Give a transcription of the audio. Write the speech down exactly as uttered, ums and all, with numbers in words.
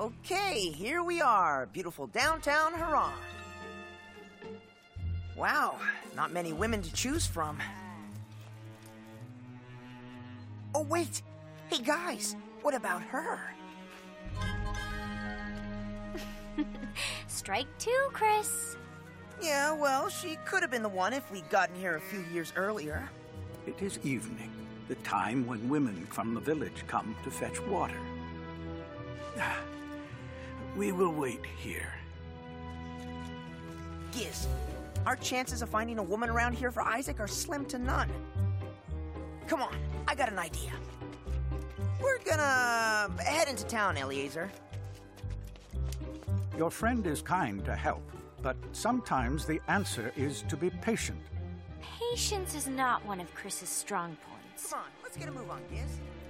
Okay, here we are, beautiful downtown Haran. Wow, not many women to choose from. Oh, wait! Hey, guys, what about her? Strike two, Chris. Yeah, well, she could have been the one if we'd gotten here a few years earlier. It is evening, the time when women from the village come to fetch water. We will wait here. Giz, our chances of finding a woman around here for Isaac are slim to none. Come on, I got an idea. We're gonna head into town, Eliezer. Your friend is kind to help, but sometimes the answer is to be patient. Patience is not one of Chris's strong points. Come on, let's get a move on, Giz.